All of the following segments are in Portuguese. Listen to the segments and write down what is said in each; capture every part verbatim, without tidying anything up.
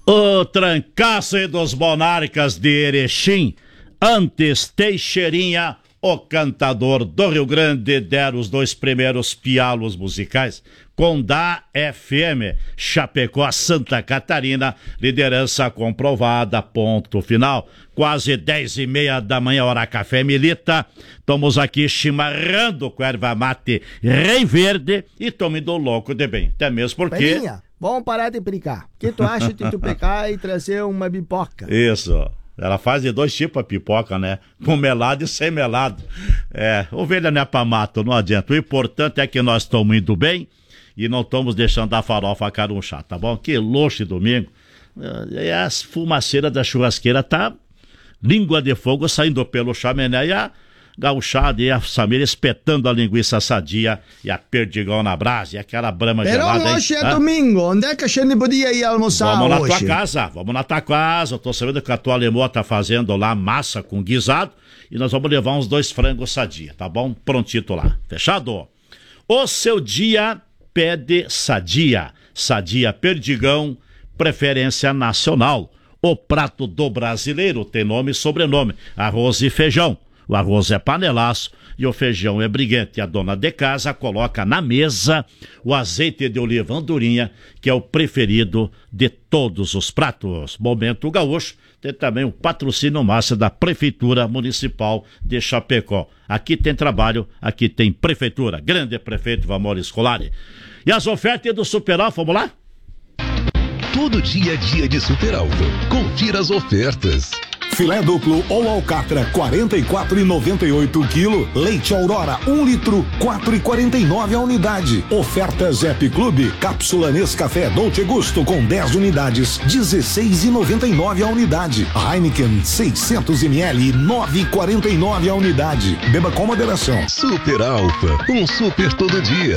O trancaço dos monarcas de Erechim, antes Teixeirinha, o cantador do Rio Grande, deram os dois primeiros pialos musicais com da F M, Chapecó, Santa Catarina, liderança comprovada, ponto final. Quase dez e meia da manhã, hora café milita, estamos aqui chimarrando com erva mate rei verde e estamos indo louco de bem, até mesmo porque... Peninha, vamos parar de brincar. O que tu acha de tu pegar e trazer uma pipoca? Isso, ela faz de dois tipos a pipoca, né? Com melado e sem melado. É, ovelha não é pra mato, não adianta. O importante é que nós estamos indo bem e não estamos deixando a farofa carunchar, tá bom? Que luxo domingo. E a fumaceira da churrasqueira tá língua de fogo saindo pelo chaminé e a gauchada e a Samira espetando a linguiça sadia e a perdigão na brasa e aquela brama Pero gelada. Pero hoje é ah? domingo, onde é que a gente podia ir almoçar Vamos hoje? na tua casa, vamos na tua casa. Eu tô sabendo que a tua Lemó tá fazendo lá massa com guisado e nós vamos levar uns dois frangos sadia, tá bom? Prontito lá, fechado? O seu dia pede sadia, sadia perdigão, preferência nacional. O prato do brasileiro tem nome e sobrenome, arroz e feijão. O arroz é panelaço e o feijão é briguente. A dona de casa coloca na mesa o azeite de oliva andorinha, que é o preferido de todos os pratos. Momento Gaúcho tem também o patrocínio massa da Prefeitura Municipal de Chapecó. Aqui tem trabalho, aqui tem prefeitura. Grande prefeito Vamor Scolari. E as ofertas do Super Alfa, vamos lá? Todo dia é dia de Super Alfa. Confira as ofertas. Filé duplo ou alcatra, quarenta e quatro reais e noventa e oito quilo. Leite Aurora, um litro, quatro reais e quarenta e nove a unidade. Oferta Zep Clube, cápsula Nescafé Dolce Gusto com dez unidades, dezesseis reais e noventa e nove a unidade. Heineken, seiscentos mililitros, nove reais e quarenta e nove a unidade. Beba com moderação. Super Alfa, um super todo dia.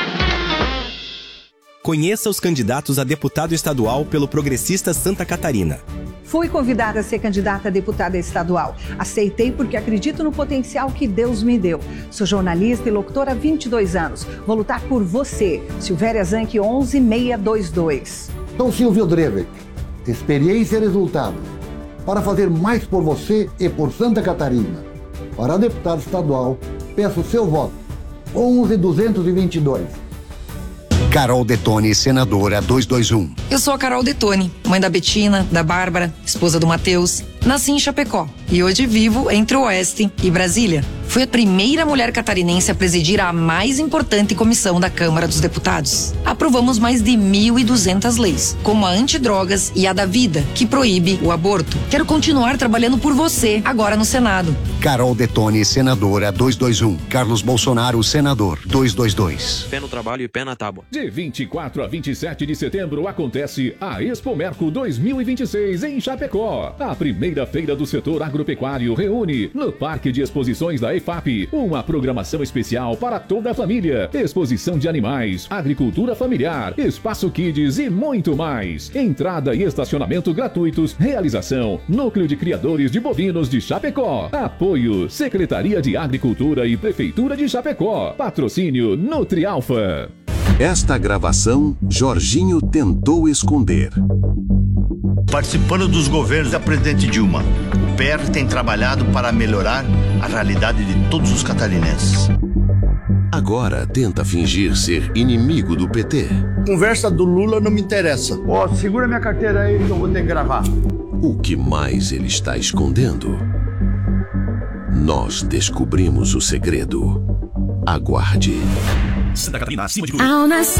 Conheça os candidatos a deputado estadual pelo Progressista Santa Catarina. Fui convidada a ser candidata a deputada estadual. Aceitei porque acredito no potencial que Deus me deu. Sou jornalista e locutora há vinte e dois anos. Vou lutar por você. Silvéria Zanck, onze mil seiscentos e vinte e dois. Sou Silvio Drebeck. Experiência e resultado. Para fazer mais por você e por Santa Catarina. Para deputado estadual, peço seu voto. onze mil duzentos e vinte e dois. Carol Detone, senadora duzentos e vinte e um. Eu sou a Carol Detone, mãe da Betina, da Bárbara, esposa do Matheus. Nasci em Chapecó e hoje vivo entre o Oeste e Brasília. Fui a primeira mulher catarinense a presidir a mais importante comissão da Câmara dos Deputados. Aprovamos mais de mil e duzentas leis, como a antidrogas e a da vida, que proíbe o aborto. Quero continuar trabalhando por você, agora no Senado. Carol Detone, senadora duzentos e vinte e um. Carlos Bolsonaro, senador duzentos e vinte e dois. Pé no trabalho e pé na tábua. De vinte e quatro a vinte e sete de setembro acontece a Expo Merco dois mil e vinte e seis em Chapecó. A primeira feira do setor agropecuário reúne no Parque de Exposições da E F A P uma programação especial para toda a família. Exposição de animais, agricultura familiar, espaço kids e muito mais. Entrada e estacionamento gratuitos. Realização: Núcleo de Criadores de Bovinos de Chapecó. Apoio: Secretaria de Agricultura e Prefeitura de Chapecó. Patrocínio Nutrialfa. Esta gravação, Jorginho tentou esconder. Participando dos governos da presidente Dilma, o P R tem trabalhado para melhorar a realidade de todos os catarinenses. Agora tenta fingir ser inimigo do P T. Conversa do Lula não me interessa. Ó, oh, segura minha carteira aí que eu vou ter que gravar. O que mais ele está escondendo? Nós descobrimos o segredo. Aguarde. Santa Catarina, acima de tudo.